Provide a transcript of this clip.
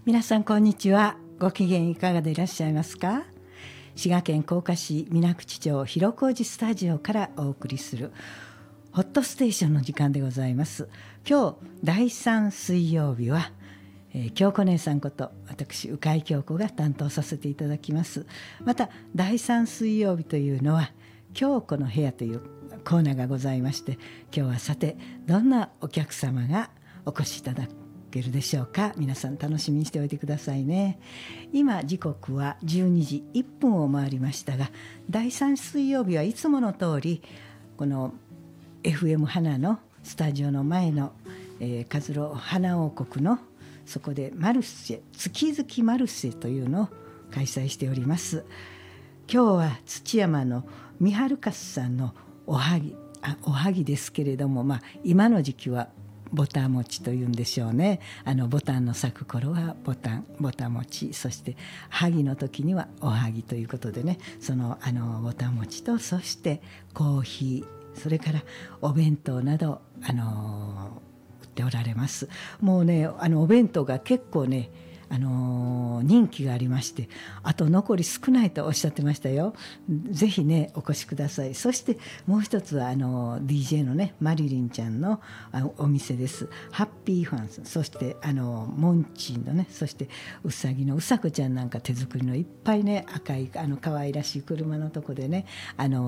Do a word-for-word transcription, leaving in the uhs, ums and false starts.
皆さんこんにちは。ご機嫌いかがでいらっしゃいますか？滋賀県甲賀市水口町広小路スタジオからお送りするホットステーションの時間でございます。今日だいさん水曜日は、えー、京子姉さんこと私鵜飼京子が担当させていただきます。まただいさん水曜日というのは京子の部屋というコーナーがございまして、今日はさてどんなお客様がお越しいただけるでしょうか。皆さん楽しみにしておいてくださいね。今時刻はじゅうにじいっぷんを回りましたが、だいさん水曜日はいつもの通りこの エフエム 花のスタジオの前の、えー、カズロ花王国のそこでマルシェ月々マルシェというのを開催しております。今日は土山の三春かすさんのおはぎあおはぎですけれども、まあ、今の時期はボタン餅というんでしょうね。あのボタンの咲く頃はボタンボタン餅、そして萩の時にはおはぎということでね、そのあのボタン餅とそしてコーヒー、それからお弁当などあの売っておられます。もうね、あのお弁当が結構ねあのー、人気がありまして、あと残り少ないとおっしゃってましたよ。ぜひねお越しください。そしてもう一つはあのー、ディージェー のねマリリンちゃんのあお店です。ハッピーファンス、そしてあのー、モンチーのね、そしてうさぎのうさこちゃんなんか手作りのいっぱいね赤いあの可愛らしい車のとこでねあのー